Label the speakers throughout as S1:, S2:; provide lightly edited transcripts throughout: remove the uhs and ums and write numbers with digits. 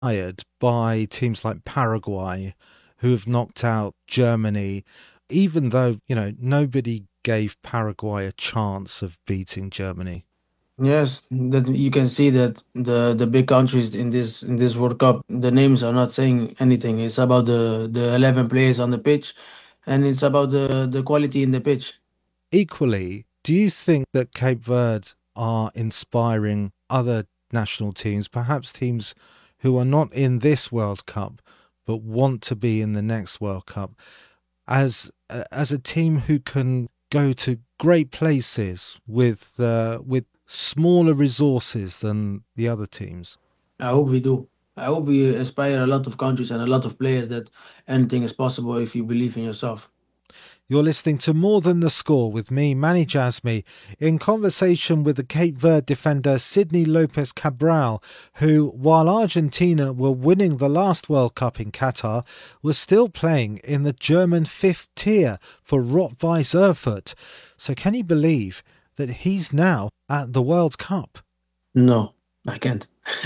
S1: Hired by teams like Paraguay, who have knocked out Germany, even though, nobody gave Paraguay a chance of beating Germany.
S2: Yes, that you can see that the big countries in this World Cup, the names are not saying anything. It's about the 11 players on the pitch, and it's about the quality in the pitch.
S1: Equally, do you think that Cape Verde are inspiring other national teams, perhaps teams who are not in this World Cup but want to be in the next World Cup, as a team who can go to great places with smaller resources than the other teams?
S2: I hope we do. I hope we inspire a lot of countries and a lot of players that anything is possible if you believe in yourself.
S1: You're listening to More Than the Score with me, Manny Jasmy, in conversation with the Cape Verde defender Sidney Lopez Cabral, who, while Argentina were winning the last World Cup in Qatar, was still playing in the German fifth tier for Rot-Weiss Erfurt. So can you believe that he's now at the World Cup?
S2: No, I can't.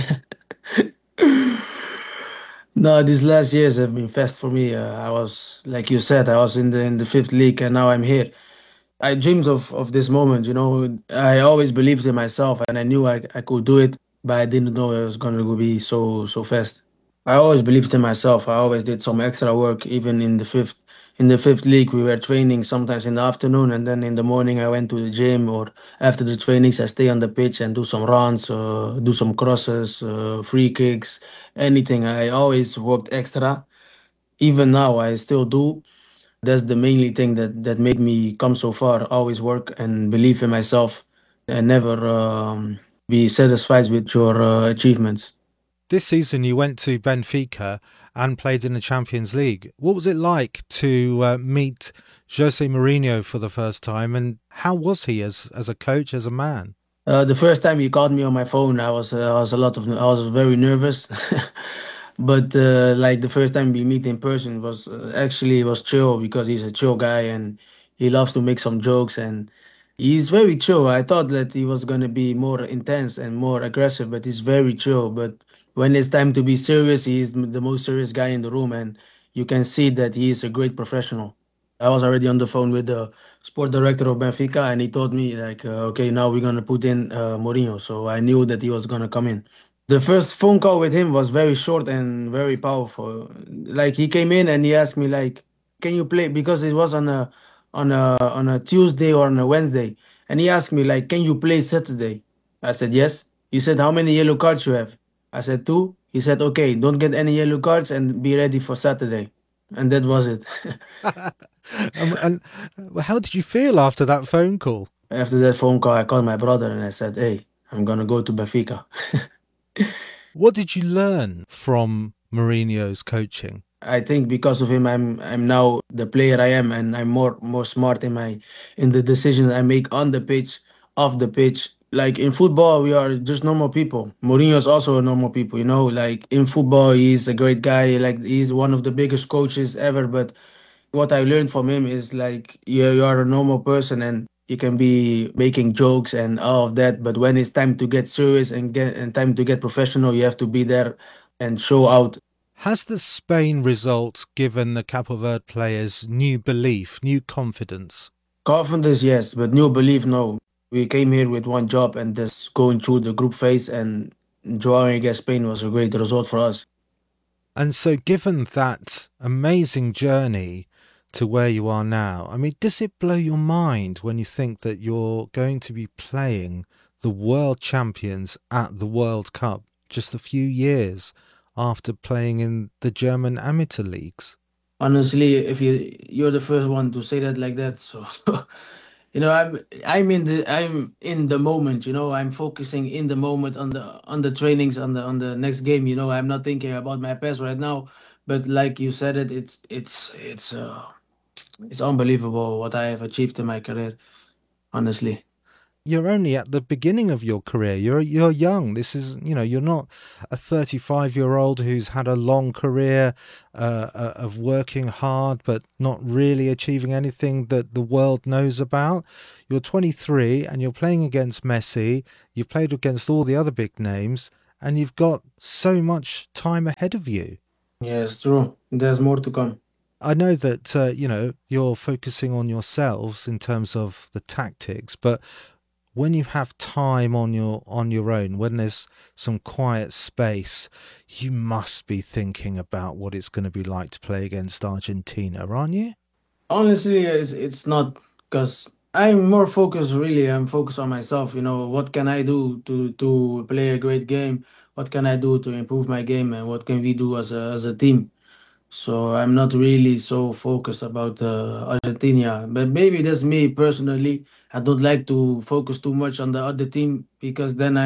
S2: No, these last years have been fast for me. I was, like you said, I was in the fifth league, and now I'm here. I dreamed of this moment, you know. I always believed in myself, and I knew I could do it, but I didn't know it was going to be so fast. I always believed in myself. I always did some extra work, even in the fifth league. We were training sometimes in the afternoon, and then in the morning I went to the gym. Or after the trainings, I stay on the pitch and do some runs, do some crosses, free kicks, anything. I always worked extra. Even now, I still do. That's the mainly thing that made me come so far. Always work and believe in myself, and never be satisfied with your achievements.
S1: This season you went to Benfica and played in the Champions League. What was it like to meet Jose Mourinho for the first time, and how was he as a coach, as a man?
S2: The first time he called me on my phone, I was very nervous. But like the first time we meet in person was actually was chill because he's a chill guy and he loves to make some jokes and he's very chill. I thought that he was gonna be more intense and more aggressive, but he's very chill. But when it's time to be serious, he's the most serious guy in the room, and you can see that he is a great professional. I was already on the phone with the sport director of Benfica, and he told me like, okay, now we're gonna put in Mourinho. So I knew that he was gonna come in. The first phone call with him was very short and very powerful. Like he came in and he asked me like, "Can you play?" Because it was on a Tuesday or on a Wednesday, and he asked me like, "Can you play Saturday?" I said yes. He said, "How many yellow cards you have?" I said two. He said, "Okay, don't get any yellow cards and be ready for Saturday." And that was it.
S1: And how did you feel after that phone call?
S2: After that phone call, I called my brother and I said, "Hey, I'm gonna go to Benfica."
S1: What did you learn from Mourinho's coaching?
S2: I think because of him, I'm now the player I am, and I'm more smart in my in the decisions I make on the pitch, off the pitch. Like in football, we are just normal people. Mourinho is also a normal people, you know. Like in football, he's a great guy. Like he's one of the biggest coaches ever. But what I learned from him is like you are a normal person and you can be making jokes and all of that. But when it's time to get serious and time to get professional, you have to be there and show out.
S1: Has the Spain result given the Capo Verde players new belief, new confidence?
S2: Confidence, yes, but new belief, no. We came here with one job, and this going through the group phase and drawing against Spain was a great result for us.
S1: And so, given that amazing journey to where you are now, I mean, does it blow your mind when you think that you're going to be playing the world champions at the World Cup just a few years after playing in the German amateur leagues?
S2: Honestly, if you're the first one to say that like that, so you know, I'm in the moment. You know, I'm focusing in the moment on the trainings on the next game. You know, I'm not thinking about my past right now. But like you said it, it's unbelievable what I have achieved in my career. Honestly.
S1: You're only at the beginning of your career. You're young. This is, you're not a 35-year-old who's had a long career of working hard but not really achieving anything that the world knows about. You're 23 and you're playing against Messi. You've played against all the other big names, and you've got so much time ahead of you.
S2: Yes, true. There's more to come.
S1: I know that, you're focusing on yourselves in terms of the tactics, but when you have time on your own, when there's some quiet space, you must be thinking about what it's going to be like to play against Argentina, aren't you?
S2: Honestly, it's not because I'm more focused. Really, I'm focused on myself. What can I do to play a great game? What can I do to improve my game, and what can we do as a team? So I'm not really so focused about Argentina. But maybe that's me personally. I don't like to focus too much on the other team because then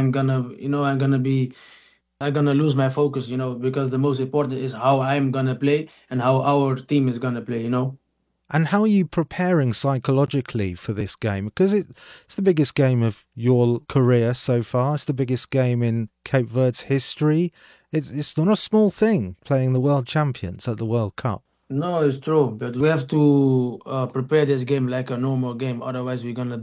S2: I'm gonna lose my focus. Because the most important is how I'm gonna play and how our team is gonna play.
S1: And how are you preparing psychologically for this game? Because it's the biggest game of your career so far. It's the biggest game in Cape Verde's history. It's not a small thing playing the world champions at the World Cup.
S2: No, it's true, but we have to prepare this game like a normal game. Otherwise,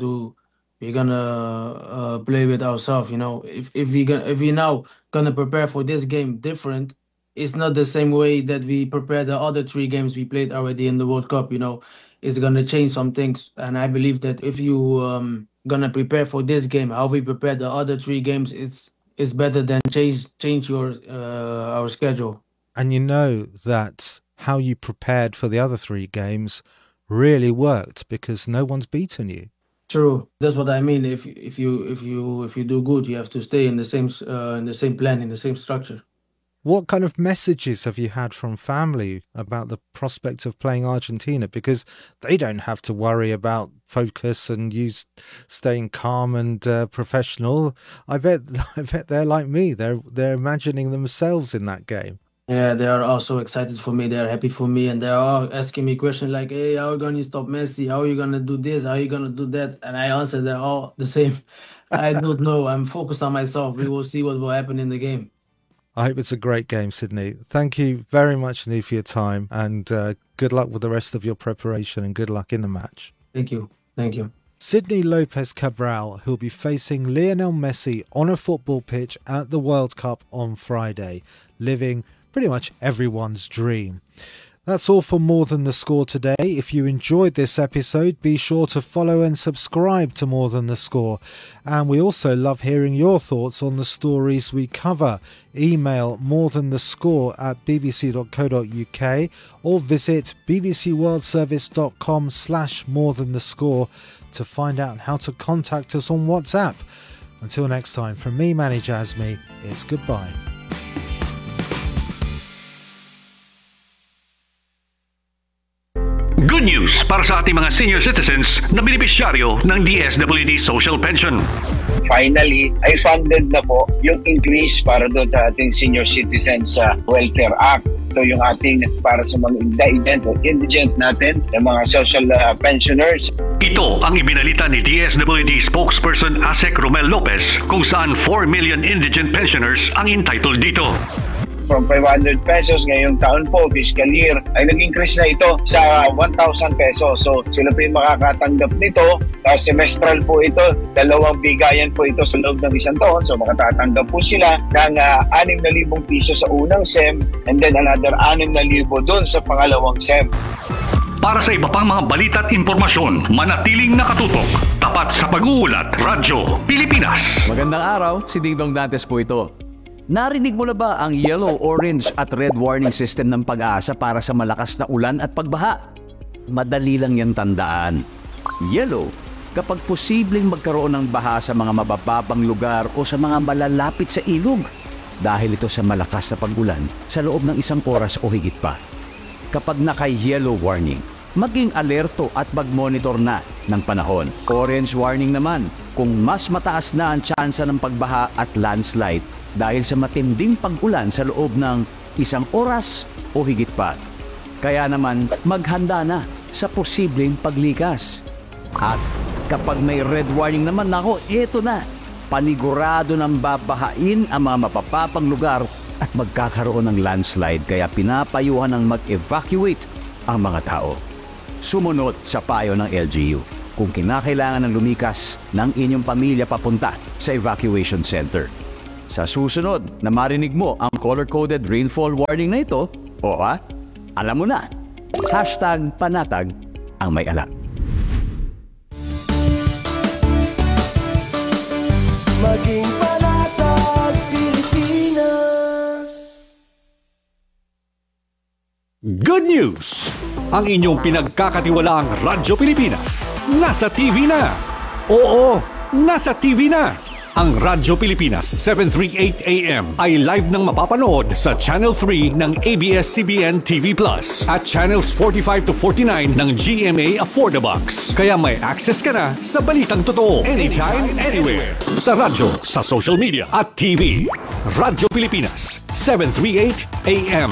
S2: we're gonna play with ourselves. If we now gonna prepare for this game different, it's not the same way that we prepare the other three games we played already in the World Cup. It's gonna change some things, and I believe that if you gonna prepare for this game, how we prepare the other three games, it's better than change your our schedule.
S1: And you know that how you prepared for the other three games really worked because no one's beaten you.
S2: True. That's what I mean. If you do good, you have to stay in the same plan, in the same structure.
S1: What kind of messages have you had from family about the prospect of playing Argentina? Because they don't have to worry about focus and you staying calm and professional. I bet, I bet they're like me. They're imagining themselves in that game.
S2: Yeah, they are also excited for me. They are happy for me, and they are all asking me questions like, "Hey, how are you gonna stop Messi? How are you gonna do this? How are you gonna do that?" And I answer they're all the same. I don't know. I'm focused on myself. We will see what will happen in the game.
S1: I hope it's a great game, Sydney. Thank you very much, Nii, for your time, and good luck with the rest of your preparation and good luck in the match.
S2: Thank you. Thank you.
S1: Sydney Lopez Cabral, who'll be facing Lionel Messi on a football pitch at the World Cup on Friday, living pretty much everyone's dream. That's all for More Than The Score today. If you enjoyed this episode, be sure to follow and subscribe to More Than The Score. And we also love hearing your thoughts on the stories we cover. Email morethanthescore@bbc.co.uk or visit bbcworldservice.com/morethanthescore to find out how to contact us on WhatsApp. Until next time, from me, Manny Jasmi, it's goodbye.
S3: Good news para sa ating mga senior citizens na benepisyaryo ng DSWD Social Pension.
S4: Finally, ay funded na po yung increase para doon sa ating Senior Citizens Welfare Act. Ito yung ating para sa mga indigent natin, yung mga social pensioners.
S3: Ito ang ibinalita ni DSWD spokesperson Asek Romel Lopez kung saan 4 million indigent pensioners ang entitled dito.
S4: From 500 pesos ngayong taon po, fiscal year, ay nag-increase na ito sa 1,000 pesos. So sila po yung makakatanggap nito. Semestral po ito, 2 bigayan po ito sa loob ng isang taon. So makatatanggap po sila ng 6,000 piso sa unang SEM and then another 6,000 doon sa pangalawang SEM.
S3: Para sa iba pang mga balita at impormasyon, manatiling nakatutok. Tapat sa pag-uulat, Radyo Pilipinas.
S5: Magandang araw, si Dingdong Dantes po ito. Narinig mo na ba ang yellow, orange at red warning system ng Pag-asa para sa malakas na ulan at pagbaha? Madali lang yan tandaan. Yellow, kapag posibleng magkaroon ng baha sa mga mabababang lugar o sa mga malalapit sa ilog dahil ito sa malakas na pag-ulan sa loob ng 1 oras o higit pa. Kapag naka-yellow warning, maging alerto at mag-monitor na ng panahon. Orange warning naman kung mas mataas na ang tsansa ng pagbaha at landslide dahil sa matinding pag-ulan sa loob ng 1 oras o higit pa. Kaya naman maghanda na sa posibleng paglikas. At kapag may red warning naman, nako, eto na. Panigurado ng babahain ang mga mapapapang lugar at magkakaroon ng landslide kaya pinapayuhan ng mag-evacuate ang mga tao. Sumunod sa payo ng LGU kung kinakailangan ng lumikas ng inyong pamilya papunta sa evacuation center. Sa susunod na marinig mo ang color-coded rainfall warning na ito, alam mo na, #panatag ang may alam.
S6: Maging panatag Pilipinas.
S3: Good news! Ang inyong pinagkakatiwalaang Radyo Pilipinas nasa TV na. Oo, nasa TV na. Ang Radyo Pilipinas 738 AM ay live nang mapapanood sa Channel 3 ng ABS-CBN TV Plus at Channels 45 to 49 ng GMA Affordabox. Kaya may access ka na sa balitang totoo anytime, anywhere. Sa radyo, sa social media at TV. Radyo Pilipinas 738 AM.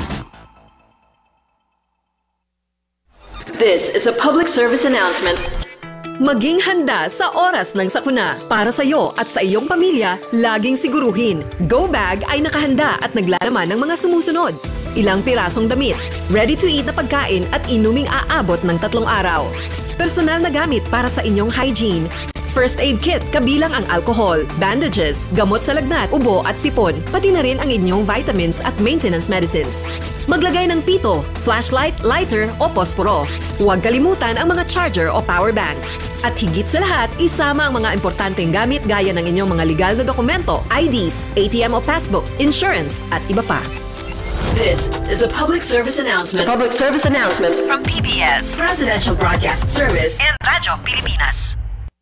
S7: This is a public service announcement.
S8: Maging handa sa oras ng sakuna. Para sa iyo at sa iyong pamilya, laging siguruhin. Go Bag ay nakahanda at naglalaman ng mga sumusunod. Ilang pirasong damit, ready-to-eat na pagkain at inuming aabot ng 3 araw. Personal na gamit para sa inyong hygiene. First aid kit kabilang ang alcohol, bandages, gamot sa lagnat, ubo at sipon, pati na rin ang inyong vitamins at maintenance medicines. Maglagay ng pito, flashlight, lighter o posporo. Huwag kalimutan ang mga charger o power bank. At higit sa lahat, isama ang mga importanteng gamit gaya ng inyong mga legal na dokumento, IDs, ATM o passbook, insurance at iba pa.
S7: This is a public service announcement. Public service announcement
S8: From PBS, Presidential Broadcast Service and Radyo Pilipinas.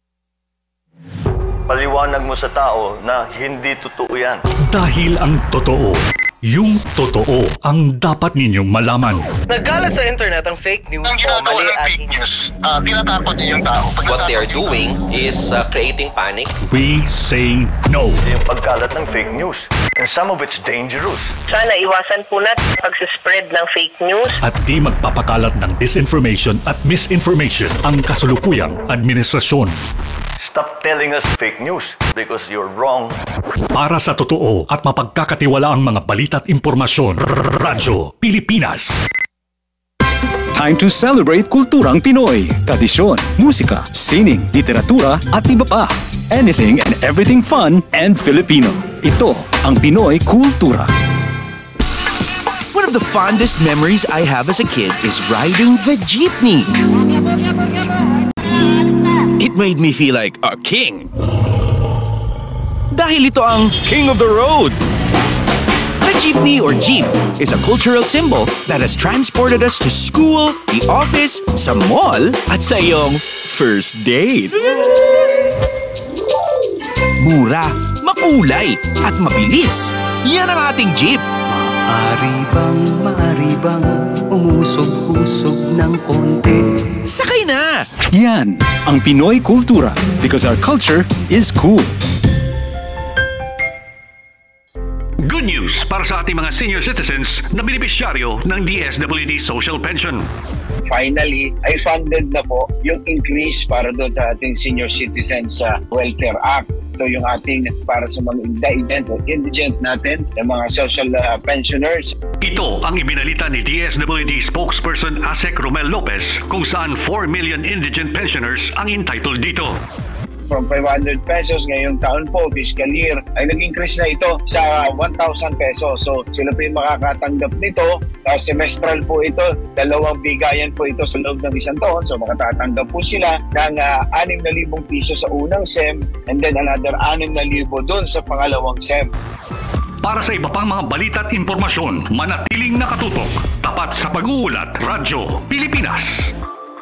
S9: Paliwanag mo sa tao na hindi totoo yan.
S3: Dahil ang totoo, yung totoo ang dapat ninyong malaman.
S6: Nagkalat sa internet ang fake news o mali at fake news. Tinatakot niyo yung tao. What they are doing is creating panic.
S3: We say no.
S9: Yung pagkalat ng fake news. And some of it's dangerous.
S7: Sana iwasan po natin pag-spread ng fake news.
S3: At di magpapakalat ng disinformation at misinformation ang kasulukuyang administrasyon.
S9: Stop telling us fake news because you're wrong.
S3: Para sa totoo at mapagkakatiwalaang mga balita at impormasyon, Radyo Pilipinas.
S10: Time to celebrate kulturang Pinoy. Tradisyon, musika, sining, literatura at iba pa. Anything and everything fun and Filipino. Ito ang Pinoy Kultura.
S11: One of the fondest memories I have as a kid is riding the jeepney. It made me feel like a king. Dahil ito ang King of the Road. The jeepney or jeep is a cultural symbol that has transported us to school, the office, sa mall, at sa iyong first date. Mura, makulay, at mabilis. Yan ang ating jeep.
S6: Maaari bang umusog-usog ng konti?
S11: Sakay na!
S10: Yan ang Pinoy Kultura because our culture is cool.
S3: Good news para sa ating mga senior citizens na benepisyaryo ng DSWD Social Pension.
S4: Finally, ay funded na po yung increase para doon sa ating Senior Citizens Welfare Act. Ito yung ating para sa mga indigent natin, yung mga social pensioners.
S3: Ito ang ibinalita ni DSWD spokesperson Asek Romel Lopez kung saan 4 million indigent pensioners ang entitled dito.
S4: From 500 pesos ngayong taon po, fiscal year, ay nag-increase na ito sa 1,000 pesos. So sila po yung makakatanggap nito. Semestral po ito, 2 bigayan po ito sa loob ng isang taon. So makatatanggap po sila ng 6,000 piso sa unang SEM and then another 6,000 doon sa pangalawang SEM.
S3: Para sa iba pang mga balita at impormasyon, manatiling nakatutok. Tapat sa pag-uulat, Radyo Pilipinas.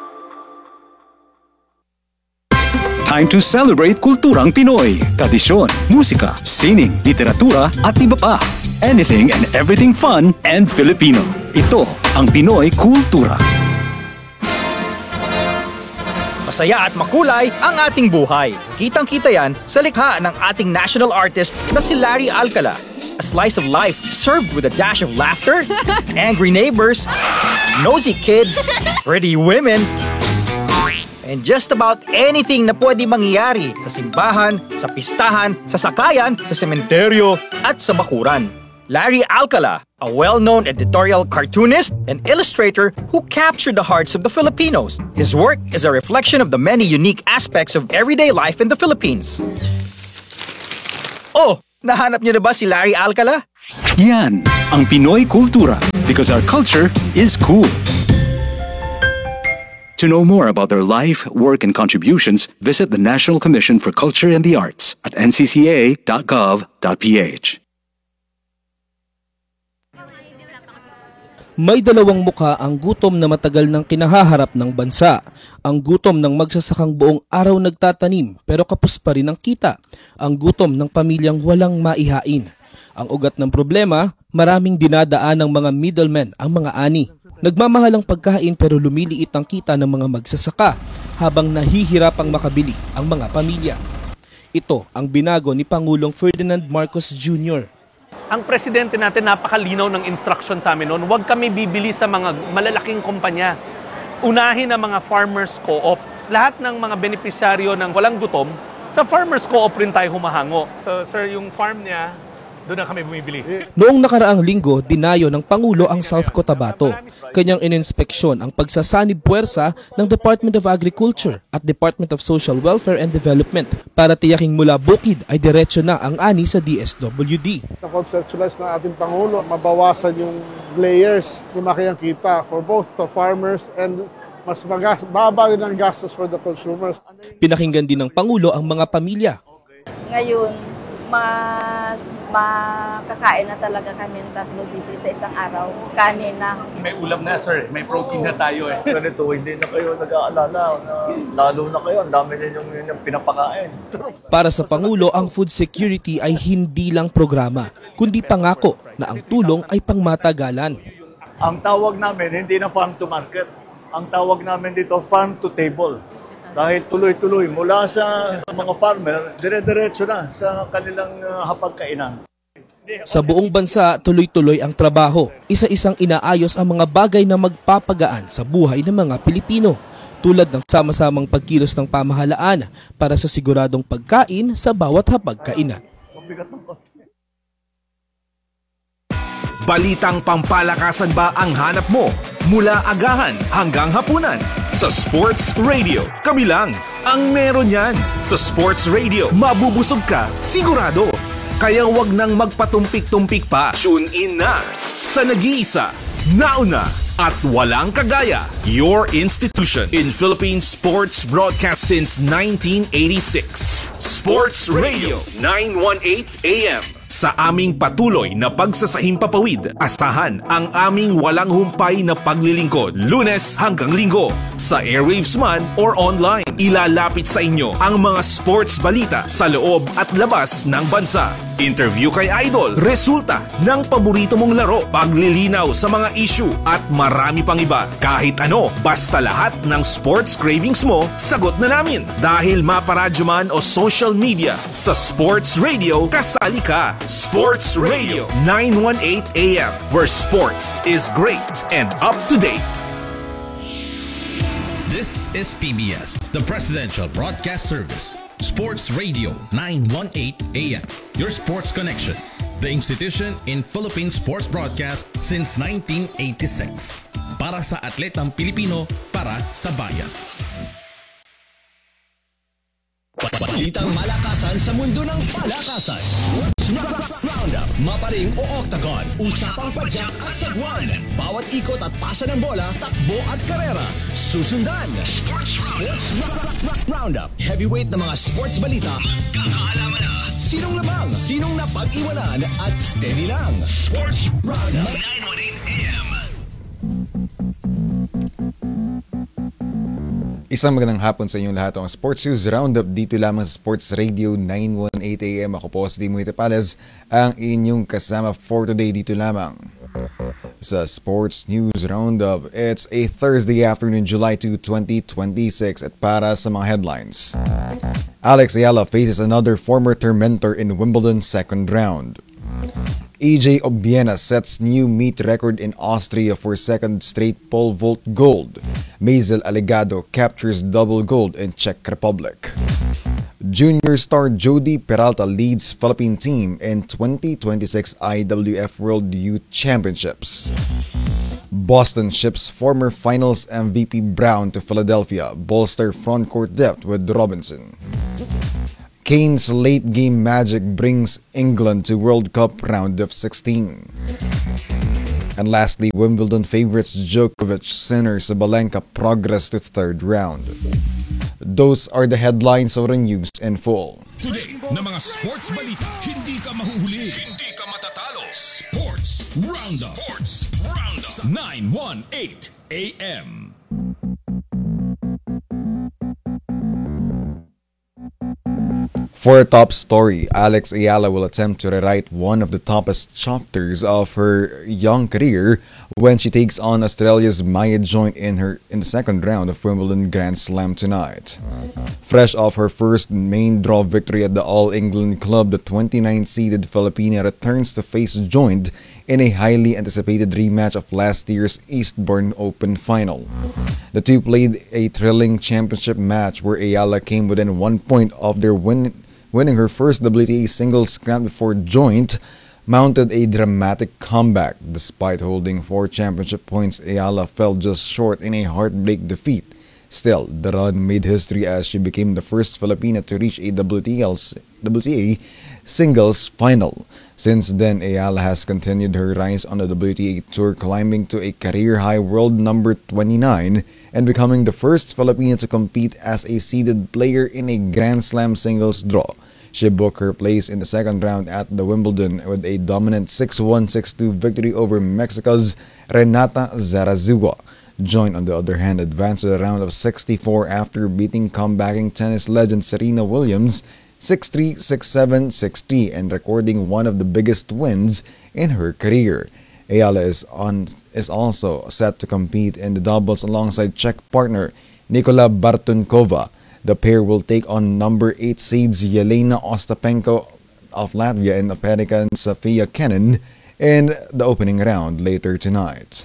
S10: Time to celebrate kulturang Pinoy. Tradisyon, musika, sining, literatura at iba pa. Anything and everything fun and Filipino. Ito ang Pinoy Kultura.
S12: Masaya at makulay ang ating buhay. Kitang-kita yan sa likha ng ating national artist na si Larry Alcala. A slice of life served with a dash of laughter, angry neighbors, nosy kids, pretty women, and just about anything na pwede mangyari sa simbahan, sa pistahan, sa sakayan, sa sementeryo, at sa bakuran. Larry Alcala, a well-known editorial cartoonist and illustrator who captured the hearts of the Filipinos. His work is a reflection of the many unique aspects of everyday life in the Philippines. Oh, Nahanap niyo na ba si Larry Alcala?
S10: Yan ang Pinoy Kultura, because our culture is cool. To know more about their life, work, and contributions, visit the National Commission for Culture and the Arts at ncca.gov.ph.
S13: May dalawang mukha ang gutom na matagal nang kinahaharap ng bansa. Ang gutom ng magsasakang buong araw nagtatanim pero kapos pa rin ang kita. Ang gutom ng pamilyang walang maihain. Ang ugat ng problema, maraming dinadaan ng mga middlemen ang mga ani. Nagmamahal ang pagkain pero lumiliit ang kita ng mga magsasaka habang nahihirapang makabili ang mga pamilya. Ito ang binago ni Pangulong Ferdinand Marcos Jr.
S14: Ang presidente natin napakalinaw ng instruction sa amin noon, huwag kami bibili sa mga malalaking kumpanya. Unahin ang mga farmers co-op. Lahat ng mga benepisyaryo ng walang gutom, sa farmers co-op rin tayo humahango. So sir, yung farm niya, doon na kami bumibili.
S13: Noong nakaraang linggo, dinayo ng Pangulo ang South Cotabato. Kanyang ininspeksyon ang pagsasanib puwersa ng Department of Agriculture at Department of Social Welfare and Development para tiyaking mula bukid ay diretso na ang ani sa DSWD.
S15: Na-conceptualize ng ating Pangulo, mabawasan yung layers, lumaki ang kita for both the farmers and mas baba din ang gastos for the consumers.
S13: Pinakinggan din ng Pangulo ang mga pamilya.
S16: Ngayon, mas makakain na talaga kami ng 3 beses sa isang araw. Kanin na.
S14: May ulam na sir, may protein na tayo eh.
S9: Ganito, hindi na kayo nag-aalala na lalo na kayo, ang dami na yung pinapakain.
S13: Para sa Pangulo, ang food security ay hindi lang programa, kundi pangako na ang tulong ay pangmatagalan.
S9: Ang tawag namin, hindi na farm to market. Ang tawag namin dito, farm to table. Dahil tuloy-tuloy mula sa mga farmer, dire-diretso na sa kanilang hapagkainan.
S13: Sa buong bansa, tuloy-tuloy ang trabaho. Isa-isang inaayos ang mga bagay na magpapagaan sa buhay ng mga Pilipino. Tulad ng sama-samang pagkilos ng pamahalaan para sa siguradong pagkain sa bawat hapagkainan.
S11: Balitang pampalakasan ba ang hanap mo? Mula agahan hanggang hapunan. Sa Sports Radio, kami lang ang meron yan. Sa Sports Radio, mabubusog ka, sigurado. Kaya wag nang magpatumpik-tumpik pa. Tune in na sa nag-iisa, nauna at walang kagaya. Your institution in Philippine sports broadcast since 1986. Sports Radio 918 AM. Sa aming patuloy na pagsasahimpapawid, asahan ang aming walang humpay na paglilingkod Lunes hanggang Linggo. Sa airwaves man or online, ilalapit sa inyo ang mga sports balita sa loob at labas ng bansa. Interview kay Idol, resulta ng paborito mong laro, paglilinaw sa mga issue at marami pang iba. Kahit ano, basta lahat ng sports cravings mo, sagot na namin. Dahil maparadyo man o social media, sa Sports Radio, kasali ka. Sports Radio 918 AM, where sports is great and up to date.
S17: This is PBS, the Presidential Broadcast Service. Sports Radio 918 AM, your sports connection. The institution in Philippine sports broadcast since 1986. Para sa atletang Pilipino, para sa bayan.
S18: Balitang malakasan sa mundo ng palakasan. Roundup, maparing o octagon, usapang padyak at sagwan. Bawat ikot at pasa ng bola, takbo at karera. Susundan. Sports Roundup, heavyweight na mga sports balita. Magkakaalaman na. Sinong labang, sinong napag-iwanan at steady lang. Sports Roundup. 918 AM.
S19: Isang magandang hapon sa inyong lahat. Ang Sports News Roundup dito lamang sa Sports Radio 918 AM. Ako po si Dimoy Tapales, ang inyong kasama for today dito lamang sa Sports News Roundup. It's a Thursday afternoon, July 2, 2026 at para sa mga headlines. Alex Ayala faces another former tormentor in Wimbledon second round. EJ Obiena sets new meet record in Austria for second straight pole vault gold. Maisel Alegado captures double gold in Czech Republic. Junior star Jody Peralta leads Philippine team in 2026 IWF World Youth Championships. Boston ships former finals MVP Brown to Philadelphia, bolster frontcourt depth with Robinson. Kane's late-game magic brings England to World Cup round of 16. And lastly, Wimbledon favorites Djokovic, Sinner, Sabalenka progress to third round. Those are the headlines of the news in full.
S17: Today, na mga sports balita, hindi ka mahuhuli, hindi ka matatalo. Sports Roundup. 918 AM.
S19: For a top story, Alex Ayala will attempt to rewrite one of the toughest chapters of her young career when she takes on Australia's Maya Joint in the second round of Wimbledon Grand Slam tonight. Fresh off her first main draw victory at the All England Club, the 29th-seeded Filipina returns to face Joint in a highly anticipated rematch of last year's Eastbourne Open final. The two played a thrilling championship match where Ayala came within 1 point of their winning her first WTA singles crown before Joint mounted a dramatic comeback. Despite holding 4 championship points, Ayala fell just short in a heartbreak defeat. Still, the run made history as she became the first Filipina to reach a WTA singles final. Since then, Ayala has continued her rise on the WTA Tour, climbing to a career-high world number 29 and becoming the first Filipina to compete as a seeded player in a Grand Slam singles draw. She booked her place in the second round at the Wimbledon with a dominant 6-1, 6-2 victory over Mexico's Renata Zarazua. Joint, on the other hand, advanced to the round of 64 after beating comebacking tennis legend Serena Williams 6-3, 6-7, 6-3 and recording one of the biggest wins in her career. Ayala is also set to compete in the doubles alongside Czech partner Nikola Bartunkova. The pair will take on number 8 seeds Yelena Ostapenko of Latvia and American Sofia Kenin in the opening round later tonight.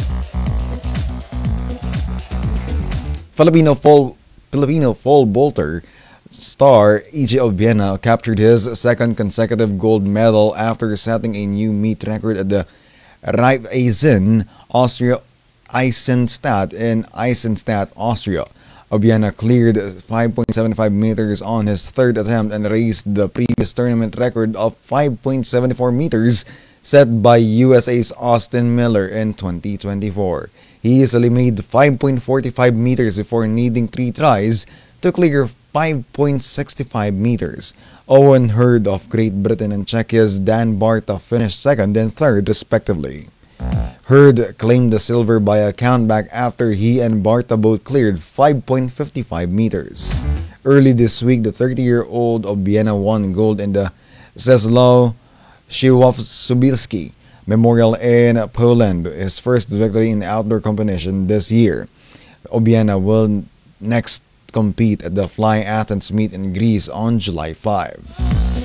S19: Filipino pole vaulter star EJ Obiena captured his second consecutive gold medal after setting a new meet record at the Raiffeisen Austria Eisenstadt in Eisenstadt, Austria. Obiena cleared 5.75 meters on his third attempt and raised the previous tournament record of 5.74 meters set by USA's Austin Miller in 2024. He easily made 5.45 meters before needing 3 tries to clear 5.65 meters. Owen Hurd of Great Britain and Czechia's Dan Barta finished second and third respectively. Hurd claimed the silver by a countback after he and Barta both cleared 5.55 meters. Early this week, the 30-year-old Obiena won gold in the Czesław Siłowski Memorial in Poland, his first victory in outdoor competition this year. Obiena will next compete at the Fly Athens meet in Greece on July 5.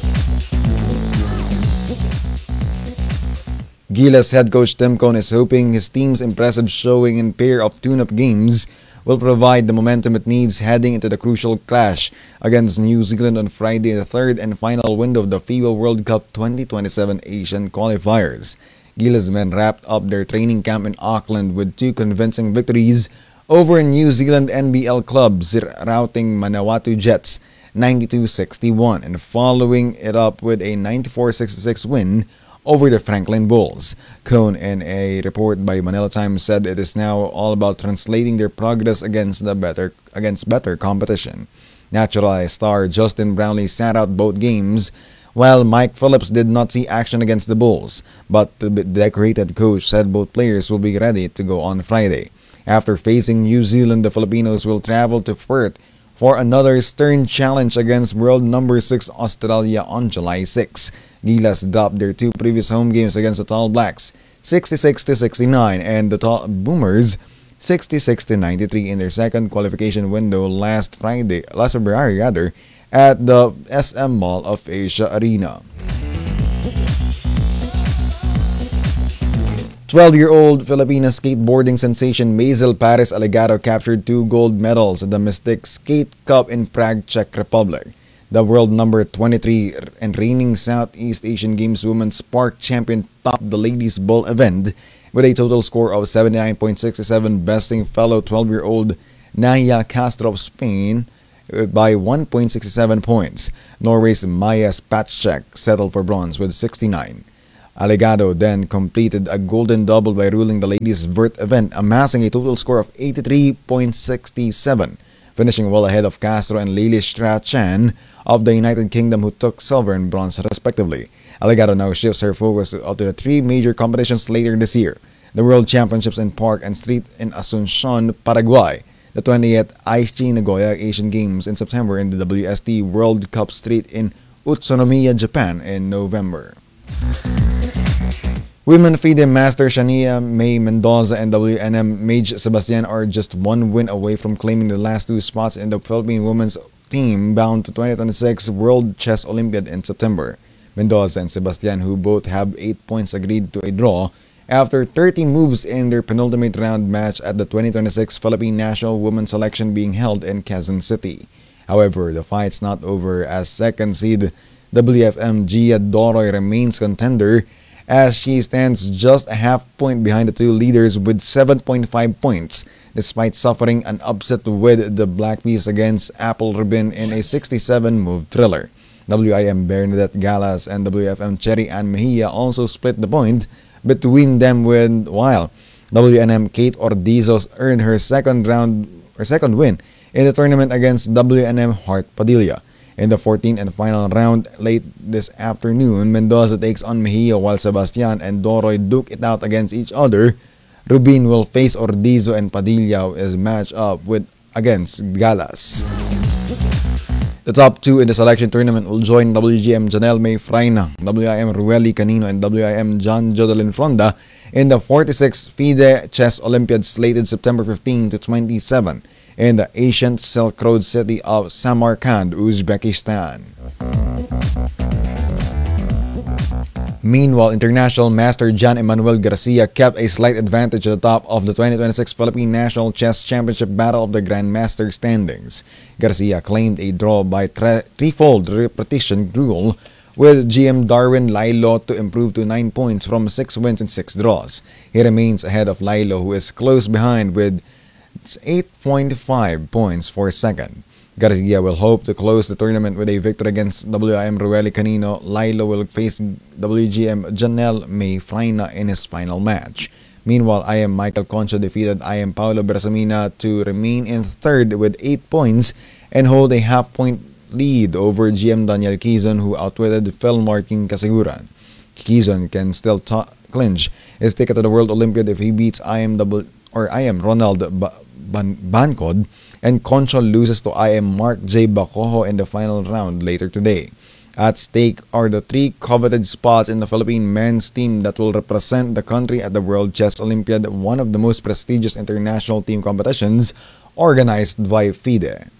S19: Gilas head coach Tim Cone is hoping his team's impressive showing in pair of tune-up games will provide the momentum it needs heading into the crucial clash against New Zealand on Friday, the third and final window of the FIBA World Cup 2027 Asian qualifiers. Gilas men wrapped up their training camp in Auckland with 2 convincing victories over New Zealand NBL clubs, routing Manawatu Jets 92-61 and following it up with a 94-66 win over the Franklin Bulls. Cone, in a report by Manila Times, said it is now all about translating their progress against better competition. Naturalized star Justin Brownlee sat out both games, while Mike Phillips did not see action against the Bulls, but the decorated coach said both players will be ready to go on Friday. After facing New Zealand, the Filipinos will travel to Perth for another stern challenge against world number 6 Australia on July 6. Gilas dropped their 2 previous home games against the Tall Blacks 66-69 and the Tall Boomers 66-93 in their second qualification window last February at the SM Mall of Asia Arena. 12-year-old Filipina skateboarding sensation Maisel Paris Alegado captured 2 gold medals at the Mystic Skate Cup in Prague, Czech Republic. The world number 23 and reigning Southeast Asian Games Women's Park champion topped the Ladies' Bowl event with a total score of 79.67, besting fellow 12-year-old Naya Castro of Spain by 1.67 points. Norway's Maja Spacek settled for bronze with 69. Allegado then completed a golden double by ruling the ladies' vert event, amassing a total score of 83.67, finishing well ahead of Castro and Lily Strachan of the United Kingdom, who took silver and bronze respectively. Allegado now shifts her focus to the three major competitions later this year: the World Championships in Park and Street in Asuncion, Paraguay, the 20th Aichi Nagoya Asian Games in September, and the WST World Cup Street in Utsunomiya, Japan in November. Women FIDE Master Shania May Mendoza and WNM Mage Sebastian are just one win away from claiming the last two spots in the Philippine women's team bound to 2026 World Chess Olympiad in September. Mendoza and Sebastian, who both have 8 points, agreed to a draw after 30 moves in their penultimate round match at the 2026 Philippine National Women's Selection being held in Quezon City. However, the fight's not over, as second seed WFM Gia Doroy remains contender, as she stands just a half point behind the two leaders with 7.5 points, despite suffering an upset with the Black Bees against Apple Rubin in a 67-move thriller. WIM Bernadette Galas and WFM Cherry Ann Mejia also split the point between them, while WNM Kate Ordizos earned her second win in the tournament against WNM Hart Padilla. In the 14th and final round late this afternoon, Mendoza takes on Mejia while Sebastian and Doroy duke it out against each other. Rubin will face Ordizo and Padilla is matched up against Galas. The top two in the selection tournament will join WGM Janelle May Fraina, WIM Rueli Canino, and WIM John Jodelin Fronda in the 46th FIDE Chess Olympiad slated September 15 to 27 in the ancient Silk Road city of Samarkand, Uzbekistan. Meanwhile, international master Jan Emanuel Garcia kept a slight advantage at the top of the 2026 Philippine National Chess Championship Battle of the Grandmaster standings. Garcia claimed a draw by threefold repetition rule with GM Darwin Lailo to improve to 9 points from 6 wins and 6 draws. He remains ahead of Lailo, who is close behind with 8.5 points for second. Garcia will hope to close the tournament with a victory against WIM Rueli Canino. Lailo will face WGM Janelle May Fraina in his final match. Meanwhile, IM Michael Concha defeated IM Paulo Bersamina to remain in third with 8 points and hold a half-point lead over GM Daniel Quizon, who outwitted Phil Martin Casiguran. Quizon can still clinch his ticket to the World Olympiad if he beats IM Ronald Bancod, and Concha loses to IM Mark J. Bacojo in the final round later today. At stake are the 3 coveted spots in the Philippine men's team that will represent the country at the World Chess Olympiad, one of the most prestigious international team competitions organized by FIDE.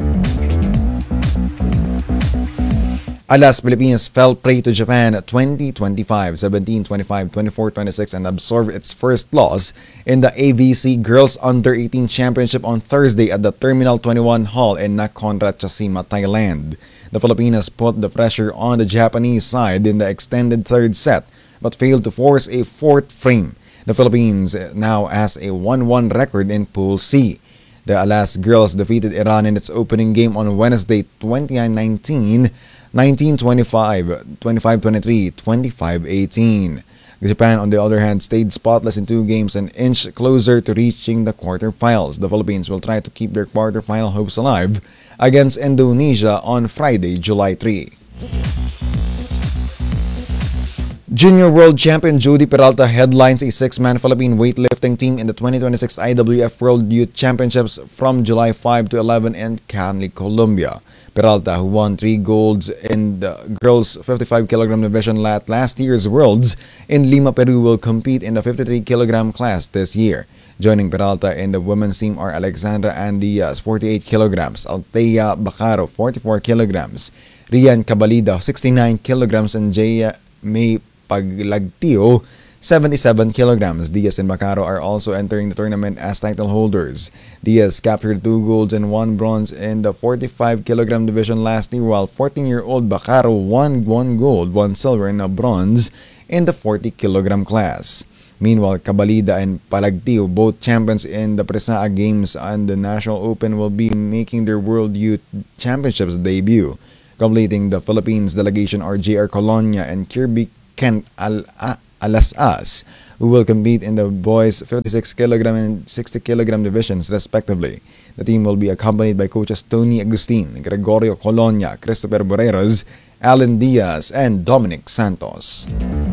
S19: Alas, Philippines fell prey to Japan 20-25, 17-25, 24-26 and absorbed its first loss in the AVC Girls Under-18 Championship on Thursday at the Terminal 21 Hall in Nakhon Ratchasima, Thailand. The Filipinas put the pressure on the Japanese side in the extended third set but failed to force a fourth frame. The Philippines now has a 1-1 record in Pool C. The Alas girls defeated Iran in its opening game on Wednesday 29-19, 19-25, 25-23, 25-18. Japan, on the other hand, stayed spotless in 2 games and inched closer to reaching the quarterfinals. The Philippines will try to keep their quarterfinal hopes alive against Indonesia on Friday, July 3. Junior World Champion Jody Peralta headlines a 6-man Philippine weightlifting team in the 2026 IWF World Youth Championships from July 5 to 11 in Cali, Colombia. Peralta, who won 3 golds in the girls' 55kg division at last year's Worlds in Lima, Peru, will compete in the 53kg class this year. Joining Peralta in the women's team are Alexandra Andias, 48kg, Althea Bacaro, 44kg, Rian Cabalida, 69kg, and Jaya May Paglagtio, 77kg. Diaz and Bacaro are also entering the tournament as title holders. Diaz captured 2 golds and 1 bronze in the 45kg division last year, while 14-year-old Bacaro won 1 gold, 1 silver, and a bronze in the 40kg class. Meanwhile, Cabalida and Palagtio, both champions in the Presaa Games and the National Open, will be making their World Youth Championships debut. Completing the Philippines delegation are JR Colonia and Kirby Kent Alasas, who will compete in the boys 56 kg and 60 kg divisions respectively. The team will be accompanied by coaches Tony Agustin, Gregorio Colonia, Christopher Boreros, Alan Diaz, and Dominic Santos.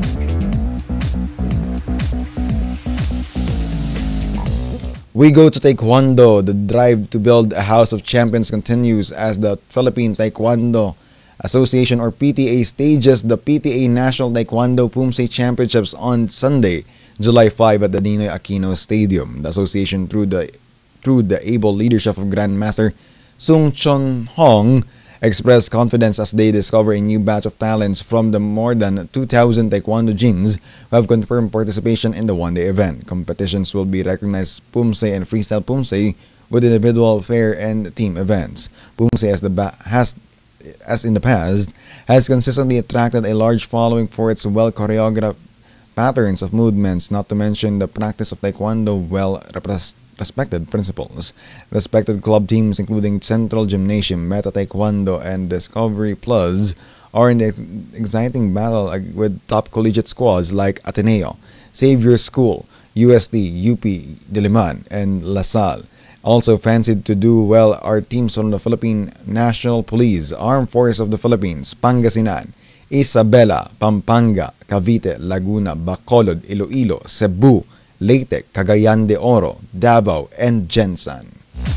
S19: We go to Taekwondo. The drive to build a house of champions continues as the Philippine Taekwondo Association, or PTA, stages the PTA National Taekwondo Pumse Championships on Sunday, July 5 at the Ninoy Aquino Stadium. The association, through the able leadership of Grandmaster Sung Chon Hong, expressed confidence as they discover a new batch of talents from the more than 2,000 Taekwondo jins who have confirmed participation in the one-day event. Competitions will be recognized Pumse and Freestyle Pumse with individual, fair, and team events. Pumse, as in the past, has consistently attracted a large following for its well-choreographed patterns of movements, not to mention the practice of Taekwondo well-respected principles. Respected club teams including Central Gymnasium, Meta Taekwondo, and Discovery Plus are in the exciting battle with top collegiate squads like Ateneo, Xavier School, UST, UP, Diliman, and LaSalle. Also fancied to do well are teams from the Philippine National Police, Armed Forces of the Philippines, Pangasinan, Isabela, Pampanga, Cavite, Laguna, Bacolod, Iloilo, Cebu, Leyte, Cagayan de Oro, Davao, and Jensan.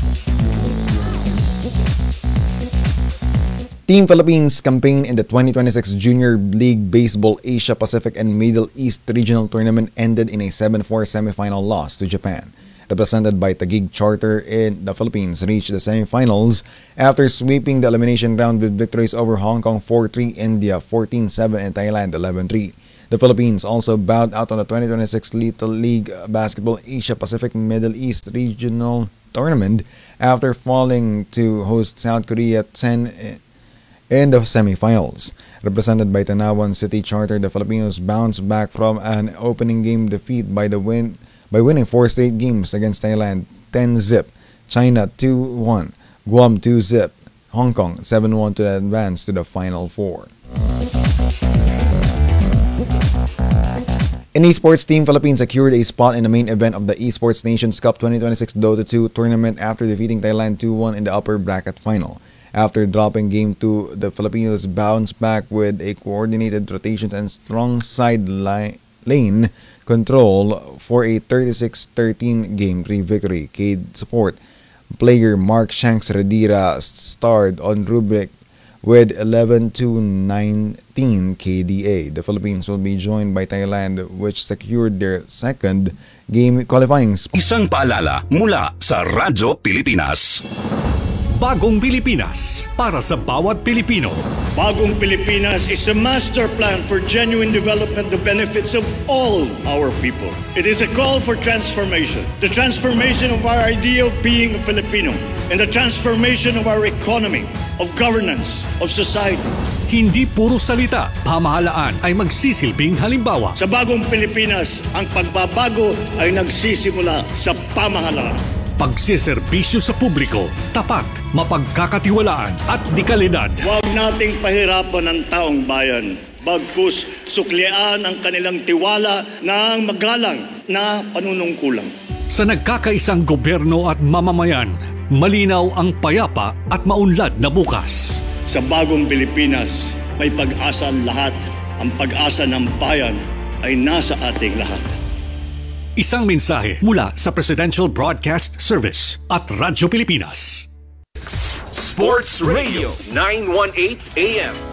S19: Team Philippines campaign in the 2026 Junior League Baseball Asia Pacific and Middle East Regional Tournament ended in a 7-4 semifinal loss to Japan. Represented by Taguig Charter in the Philippines, reached the semifinals after sweeping the elimination round with victories over Hong Kong 4-3, India 14-7, and Thailand 11-3. The Philippines also bowed out on the 2026 Little League Basketball Asia Pacific Middle East Regional Tournament after falling to host South Korea 10 in the semifinals. Represented by Tanawan City Charter, the Filipinos bounced back from an opening game defeat by winning 4 straight games against Thailand 10-0, China 2-1, Guam 2-0, Hong Kong 7-1 to advance to the Final Four. In esports, Team Philippines secured a spot in the main event of the Esports Nations Cup 2026 Dota 2 tournament after defeating Thailand 2-1 in the upper bracket final. After dropping Game 2, the Filipinos bounced back with a coordinated rotation and strong side lane control for a 36-13 Game 3 victory. Cade support player Mark Shanks Redira starred on rubric with 11-19 KDA. The Philippines will be joined by Thailand, which secured their second game qualifying spot.
S3: Isang paalala mula sa Radyo Pilipinas. Bagong Pilipinas para sa bawat Pilipino.
S20: Bagong Pilipinas is a master plan for genuine development, the benefits of all our people. It is a call for transformation. The transformation of our idea of being a Filipino and the transformation of our economy, of governance, of society.
S3: Hindi puro salita, pamahalaan ay magsisilbing halimbawa.
S20: Sa Bagong Pilipinas, ang pagbabago ay nagsisimula sa pamahalaan.
S3: Pagsiservisyo sa publiko, tapat, mapagkakatiwalaan at dekalidad.
S20: Huwag nating pahirapan ang taong bayan. Bagkus suklian ang kanilang tiwala ng magalang na panunungkulan.
S3: Sa nagkakaisang gobyerno at mamamayan, malinaw ang payapa at maunlad na bukas.
S20: Sa Bagong Pilipinas, may pag-asa ang lahat. Ang pag-asa ng bayan ay nasa ating lahat.
S3: Isang mensahe mula sa Presidential Broadcast Service at Radyo Pilipinas.
S11: Sports Radio 918 AM.